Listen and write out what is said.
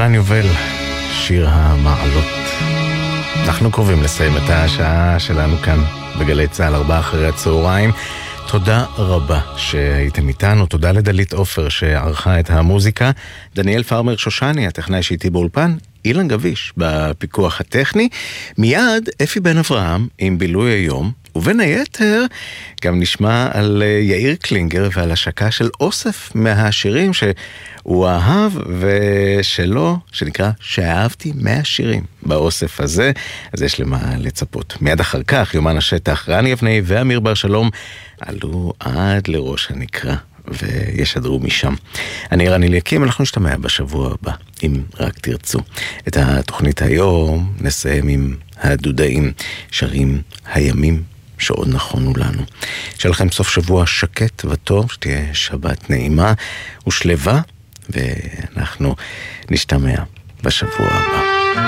ערן יובל, שיר המעלות. אנחנו קרובים לסיים את השעה שלנו כאן בגלי צהל 4 אחרי הצהריים. תודה רבה שהייתם איתנו, תודה לדלית אופר שערכה את המוזיקה, דניאל פרמר שושני, הטכנאי שאיתי באולפן, אילן גביש בפיקוח הטכני, מיד אפי בן אברהם עם בילוי היום, ובין היתר גם נשמע על יאיר קלינגר ועל השקה של אוסף מהשירים שהוא אהב ושלו, שנקרא שאהבתי 100 שירים באוסף הזה, אז יש למה לצפות. מיד אחר כך יומן השטח, רני אבני ואמיר בר שלום עלו עד לראש הנקרה וישדרו משם. אני ערן אליקים, אנחנו נשתמע בשבוע הבא אם רק תרצו. את התוכנית היום נסיים עם הדודאים, שרים הימים שעוד נכונו לנו. שיהיה לכם סוף שבוע שקט וטוב, שתהיה שבת נעימה ושלווה, ואנחנו נשתמע בשבוע הבא.